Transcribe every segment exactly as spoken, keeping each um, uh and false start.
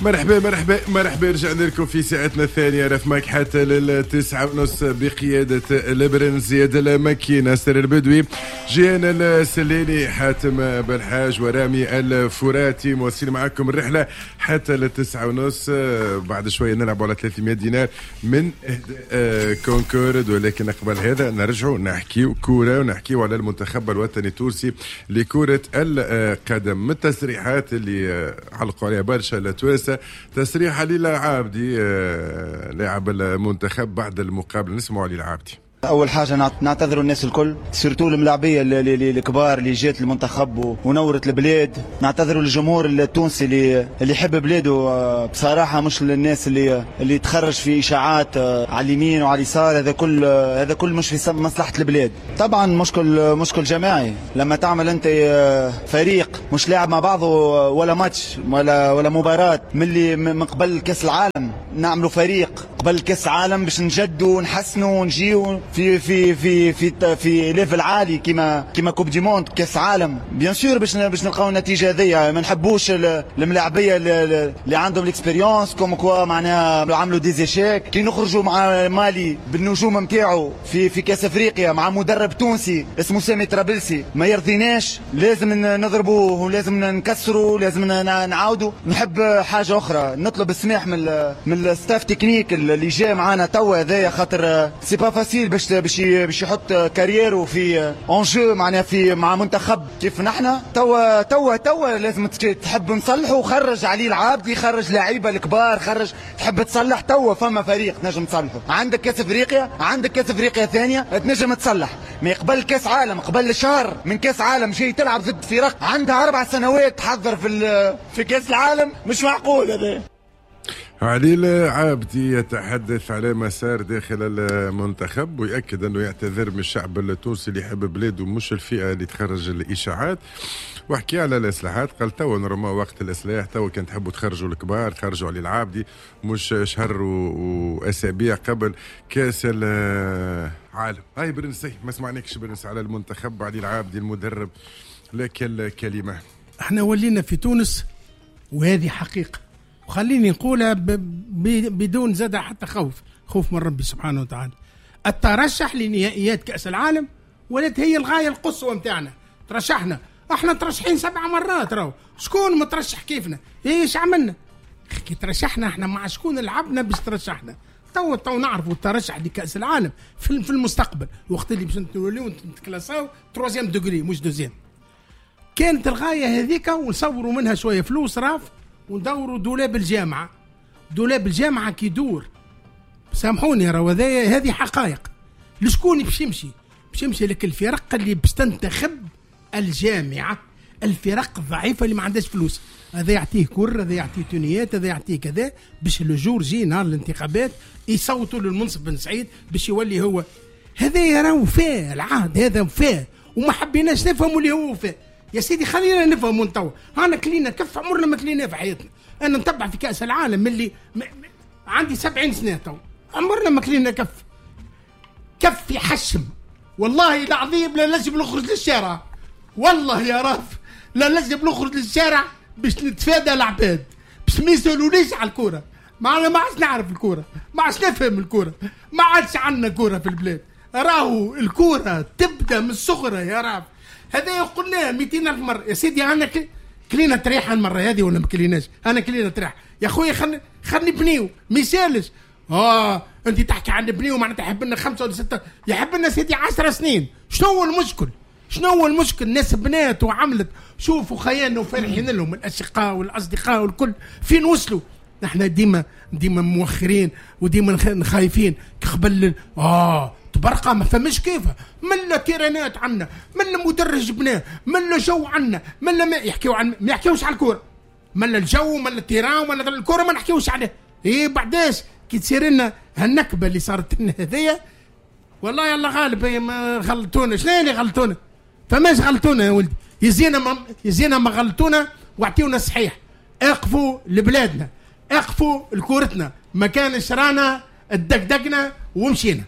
مرحبا مرحبا مرحبا رجعنا لكم في ساعتنا الثانية رفماك حتى للتسعة ونص بقيادة البرن زياد المكي ناصر البدوي جيانا السليني حاتم بالحاج ورامي الفراتي مواصلين معكم الرحلة حتى للتسعة ونص. بعد شوية نلعب على ثلاثمائة دينار من كونكورد، ولكن قبل هذا نرجعوا نحكيو كورة ونحكيو على المنتخب الوطني التونسي لكرة القدم. من التصريحات اللي علقوا عليها برشا التوانسة تصريح علي العابدي لاعب المنتخب بعد المقابله. نسمعوا علي العابدي. اول حاجه نعتذر الناس الكل سيرتو الملاعبيه الكبار اللي جات المنتخب ونورت البلاد، نعتذر للجمهور التونسي اللي اللي يحب بلاده بصراحه، مش للناس اللي اللي تخرج في اشاعات على اليمين وعلى اليسار. هذا كل هذا كل مش في مصلحه البلاد. طبعا مشكل مشكل جماعي لما تعمل انت فريق مش لاعب مع بعضه ولا ماتش ولا ولا مباراه من اللي من قبل كاس العالم، نعملوا فريق قبل كاس العالم باش نجدوا ونحسنوا ونجيو في في في في في ليفل عالي كيما كيما كوب دي موند كاس عالم. بيان سور باش باش نلقاو النتيجه هذيا. ما نحبوش الملاعبيه اللي عندهم الاكسبيريونس كوم كوا معناها عملوا ديزيشيك كي نخرجوا مع مالي بالنجوم نتاعو في في كاس افريقيا مع مدرب تونسي اسمه سامي طرابلسي ما يرضيناش. لازم نضربوه ولازم نكسروا لازم نعاودوا. نحب حاجه اخرى نطلب السماح من من الستاف تكنيك اللي جاي معانا توا هذايا، خاطر سي با فاسيل باش باش باش يحط كاريرو في اونجو معناها في مع منتخب كيف نحنا توا توا توا لازم تحب نصلحه. وخرج علي العابدي، خرج لعيبه الكبار، خرج تحب تصلح. توا فما فريق نجم تصلحه. عندك كاس افريقيا، عندك كاس افريقيا ثانيه تنجم تصلح. ما قبل كاس عالم، قبل شهر من كاس عالم جاي تلعب ضد فرق عندها اربع سنوات تحضر في في كاس العالم. مش معقول هذا. علي العابدي يتحدث على مسار داخل المنتخب ويأكد أنه يعتذر من الشعب التونسي اللي يحب بلاده مش الفئة اللي تخرج الإشاعات. وحكي على الإصلاحات، قال توا نورما وقت الإصلاح، توا كان تحبوا تخرجوا الكبار، تخرجوا علي العابدي مش شهر وأسابيع قبل كاس العالم. هاي برنسي ما سمعناكش برنس على المنتخب. علي العابدي المدرب لك الكلمة. احنا ولينا في تونس وهذه حقيقة، وخليني نقولها بدون زاد حتى خوف خوف من ربي سبحانه وتعالى. الترشح لنهائيات كأس العالم ولات هي الغاية القصوى متاعنا. ترشحنا احنا ترشحين سبع مرات، راهو شكون مترشح كيفنا؟ ايش عملنا؟ كي ترشحنا احنا مع شكون لعبنا باش ترشحنا؟ تو تو نعرفوا الترشح لكأس العالم في المستقبل، وقت اللي باش نوليو نتكلاساو تروزيام دوغري مش دوزيام. كانت الغاية هذيك ونصوروا منها شوية فلوس راف وندوروا دولاب الجامعة. دولاب الجامعة كي يدور سامحوني راهو هذه حقائق. لشكون باش يمشي؟ باش يمشي لك الفرق اللي باش تنتخب الجامعة، الفرق الضعيفة اللي ما عندهاش فلوس. هذا يعطيه كر، هذا يعطيه تونيات، هذا يعطيه كذا، باش لجور جي نهار الانتخابات يصوتوا للمنصف بن سعيد باش يولي هو. هذا راهو وفاء، العهد هذا وفاء وما حبيناش نفهموا اللي هو وفاء. يا سيدي خلينا نفهموا نتوا. انا كلينا كف عمرنا ما كلينا في حياتنا. انا نتبع في كأس العالم اللي م... م... عندي سبعين سنة تو، عمرنا ما كلينا كف كف يحشم. والله العظيم لا لازم نخرج للشارع، والله يا راف لا لازم نخرج للشارع باش نتفادى العباد، باش ما يسالونيش على الكورة. ما انا ما عادش نعرف الكورة، ما عادش نفهم الكورة، ما عادش عندنا كورة في البلاد. راهو الكورة تبدا من الصغر يا راف. هذا قلنا مئتين ألف مرة يا سيدي. أنا كلينا تريح المرة هذه ولا ما كليناش؟ أنا كلينا تريح يا أخوي. خلني خلني بنيو ميسالش. آه أنت تحكي عن بنيو معناتها يحب لنا خمسة ولا ستة، يحب لنا سيدي عشر سنين. شنو هو المشكل؟ شنو هو المشكل؟ الناس بنات وعملت شوفوا خيالنا وفرحين لهم الأشقاء والأصدقاء والكل فين وصلوا. نحن ديما ديما موخرين وديما خايفين قبل. آه تبرقى ما فمش كيفه. ملا تيرانات عنا، ملا مدرج بناه، ملا جو عنا، ملا ما يحكيوا عن ما يحكيوش على الكوره. ملا الجو ملا التيران ملا الكوره ما نحكيوش عليه. ايه بعداش كي تصير لنا هالنكبه اللي صارت لنا هذيا. والله يلا غالب ما غلطونا. شنو اللي غلطونا؟ فماش غلطونا يا ولدي. يزينا ما يزينا ما غلطونا واعطيونا الصحيح. اقفوا لبلادنا، اقفوا لكورتنا، ما كانش رانا الدقدقنا ومشينا.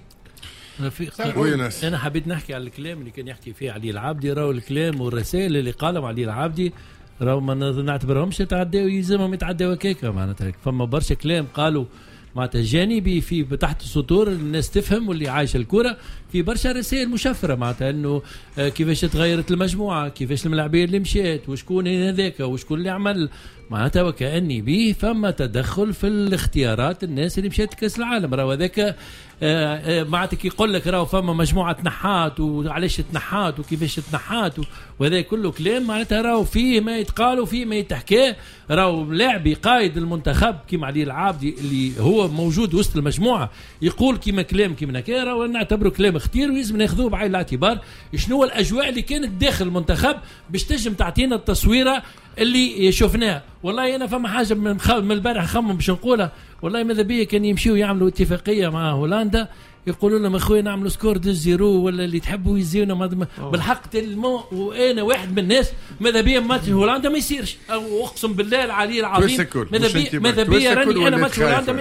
أنا حبيت نحكي على الكلام اللي كان يحكي فيه علي العابدي. راهو الكلام والرسائل اللي قالهم علي العابدي راهو ما نعتبرهمش يتعداو يلزمهم يتعداو هكاك معناتها. فما برشا كلام قالوا معناتها جانبي في تحت السطور الناس تفهم واللي عايشه الكره، في برشا رسائل مشفره معناتها انه كيفاش تغيرت المجموعه، كيفاش الملاعبيه اللي مشات، وشكون هذاك وشكون اللي عمل معناتها، وكأني به فما تدخل في الاختيارات الناس اللي مشات كاس العالم. راهو هذاك معناتها كي يقول لك راهو فما مجموعه تنحات وعلاش تنحات وكيفاش تنحات وهذا كله كلام معناتها راهو فيه ما يتقال وفيه ما يتحكى. راهو لاعبي قائد المنتخب كيما علي العابدي اللي هو موجود وسط المجموعه يقول كيما كلام كيما هكا، راهو نعتبره كلام اختيار ويلزم ناخذوه بعين الاعتبار. شنو الاجواء اللي كانت داخل المنتخب باش تنجم تعطينا التصويره اللي شفناها. والله انا فما حاجه من, من البارح خمم باش نقولها، والله ماذا بيا كان يمشيوا يعملوا اتفاقيه مع هولندا يقولوا لهم اخويا نعملوا سكور دو زيرو ولا اللي تحبوا يزيونا بالحق تلمو. وانا واحد من الناس ماذا بيا ماتش هولندا ما يصيرش، او اقسم بالله العلي العظيم ماذا بيا ماذا بيا راني انا ماتش هولندا